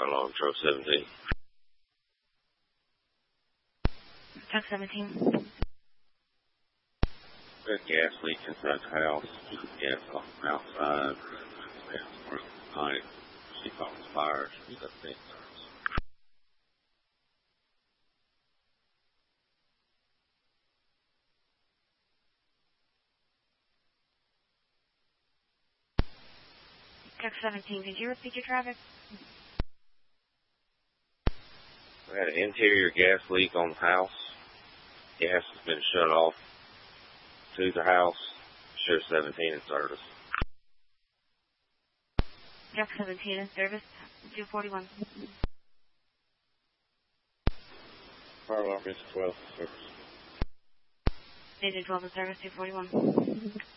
Fire alarm, truck 17. Truck 17. Got gas leak inside the house. Gas off outside. Night. She caught the fire. She's up there. Truck 17, could you repeat your traffic? We had an interior gas leak on the house. Gas has been shut off to the house. Share 17 in service. Truck 17 in service, 241. Fire alarm is 12 in service. Agent 12 in service, 241.